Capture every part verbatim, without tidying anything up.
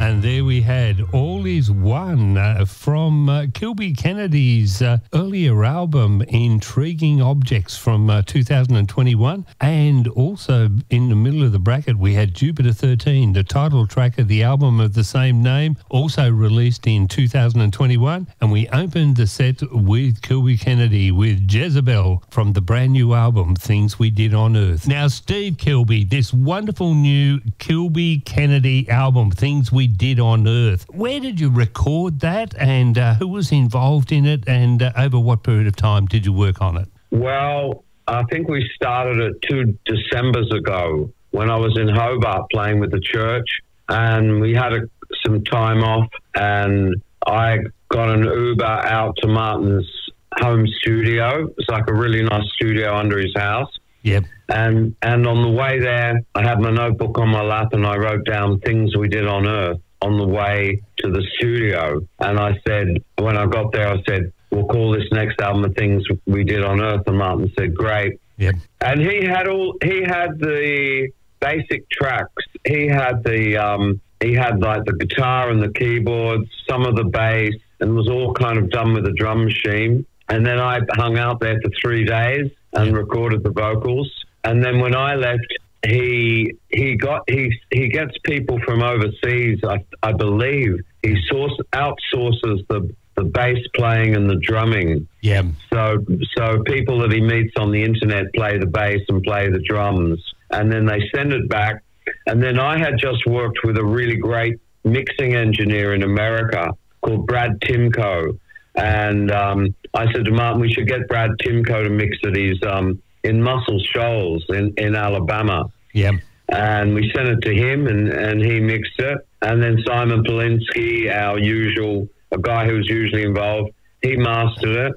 And there we had All Is One uh, from uh, Kilby Kennedy's uh, earlier album, Intriguing Objects, from uh, two thousand twenty-one. And also in the middle of the bracket, we had Jupiter thirteen, the title track of the album of the same name, also released in two thousand twenty-one. And we opened the set with Kilby Kennedy with Jezebel from the brand new album, Things We Did on Earth. Now, Steve Kilby, this wonderful new Kilby Kennedy album, Things We Did on Earth. Where did you record that, and uh, who was involved in it, and uh, over what period of time did you work on it? Well, I think we started it two Decembers ago when I was in Hobart playing with the church, and we had a, some time off, and I got an Uber out to Martin's home studio. It's like a really nice studio under his house. Yep. And and on the way there, I had my notebook on my lap, and I wrote down Things We Did on Earth on the way to the studio. And I said, when I got there, I said, we'll call this next album The Things We Did on Earth. And Martin said, great. Yep. And he had all, he had the basic tracks. He had the, um, he had like the guitar and the keyboards, some of the bass, and it was all kind of done with a drum machine. And then I hung out there for three days and recorded the vocals. And then when I left, he he got he he gets people from overseas. I, I believe he source outsources the the bass playing and the drumming. Yeah. So so people that he meets on the internet play the bass and play the drums, and then they send it back. And then I had just worked with a really great mixing engineer in America called Brad Timko. And um, I said to Martin, we should get Brad Timko to mix it. He's um, in Muscle Shoals in, in Alabama. Yeah. And we sent it to him, and, and he mixed it. And then Simon Polinsky, our usual, a guy who's usually involved, he mastered it.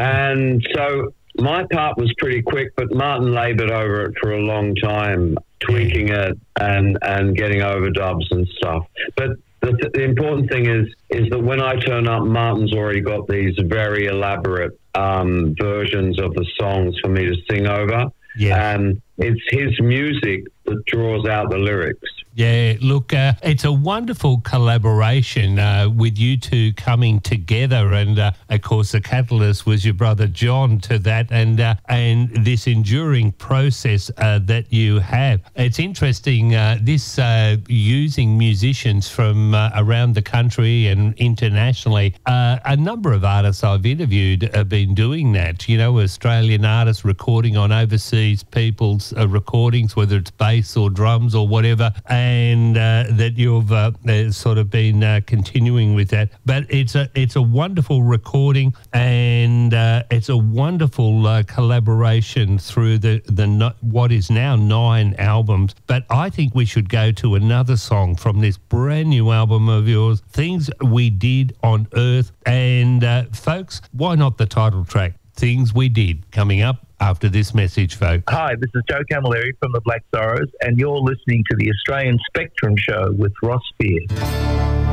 And so my part was pretty quick, but Martin laboured over it for a long time, tweaking it and, and getting overdubs and stuff. But The, th the important thing is is that when I turn up, Martin's already got these very elaborate um, versions of the songs for me to sing over. Yeah. And it's his music that draws out the lyrics. Yeah, look, uh, it's a wonderful collaboration uh, with you two coming together, and uh, of course the catalyst was your brother John to that, and uh, and this enduring process uh, that you have. It's interesting, uh, this uh, using musicians from uh, around the country and internationally. Uh, a number of artists I've interviewed have been doing that, you know, Australian artists recording on overseas people's uh, recordings, whether it's bass or drums or whatever, and uh, that you've uh, uh, sort of been uh, continuing with that. But it's a it's a wonderful recording, and uh, it's a wonderful uh, collaboration through the the no, what is now nine albums. But I think we should go to another song from this brand new album of yours, Things We Did on Earth. And uh, folks, why not the title track, Things We Did, coming up after this message, folks. Hi, this is Joe Camilleri from the Black Sorrows, and you're listening to the Australian Spectrum Show with Ross Spears.